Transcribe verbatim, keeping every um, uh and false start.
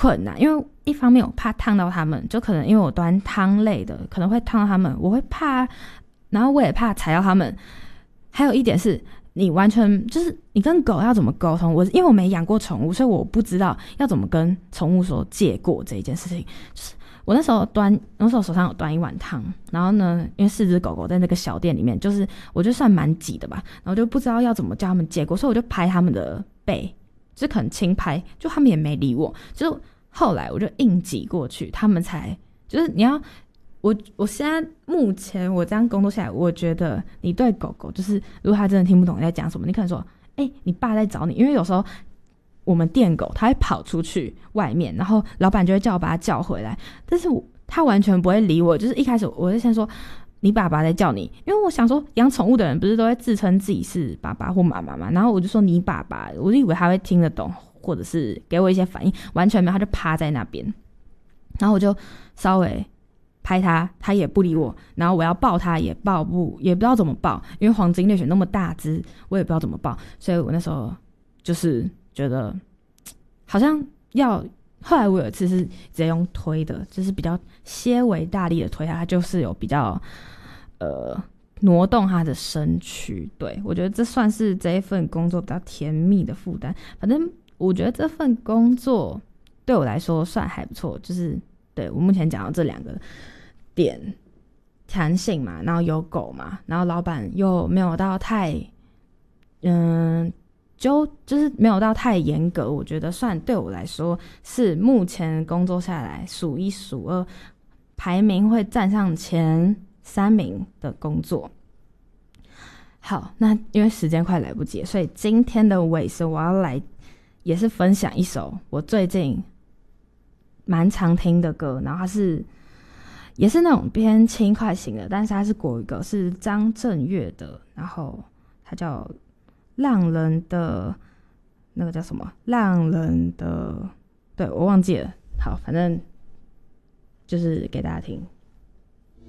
困难，因为一方面我怕烫到他们，就可能因为我端汤类的可能会烫到他们，我会怕，然后我也怕踩到他们。还有一点是你完全就是你跟狗要怎么沟通，我因为我没养过宠物，所以我不知道要怎么跟宠物说借过这一件事情。就是我那时候端那时候手上有端一碗汤，然后呢因为四只狗狗在那个小店里面，就是我就算蛮挤的吧，然后就不知道要怎么叫他们借过，所以我就拍他们的背，就是可能轻拍，就他们也没理我，就是后来我就硬挤过去，他们才就是你要我我现在目前我这样工作下来，我觉得你对狗狗就是如果他真的听不懂你在讲什么，你可能说哎、欸，你爸在找你，因为有时候我们店狗它会跑出去外面，然后老板就会叫我把它叫回来，但是他完全不会理我，就是一开始我就先说你爸爸在叫你，因为我想说养宠物的人不是都会自称自己是爸爸或妈妈嘛，然后我就说你爸爸，我就以为他会听得懂或者是给我一些反应，完全没有，他就趴在那边，然后我就稍微拍他，他也不理我，然后我要抱他也抱不也不知道怎么抱，因为黄金猎犬那么大只，我也不知道怎么抱，所以我那时候就是觉得好像要，后来我有一次是直接用推的，就是比较些微大力的推他，他就是有比较呃挪动他的身躯。对，我觉得这算是这一份工作比较甜蜜的负担。反正我觉得这份工作对我来说算还不错，就是对我目前讲到这两个点，弹性嘛，然后有狗嘛，然后老板又没有到太嗯就就是没有到太严格，我觉得算对我来说是目前工作下来数一数二，排名会站上前三名的工作。好，那因为时间快来不及，所以今天的尾声我要来也是分享一首我最近蛮常听的歌，然后它是也是那种偏轻快型的，但是它是国语歌，是张震岳的，然后它叫浪人的那个叫什么浪人的，对，我忘记了。好，反正就是给大家听。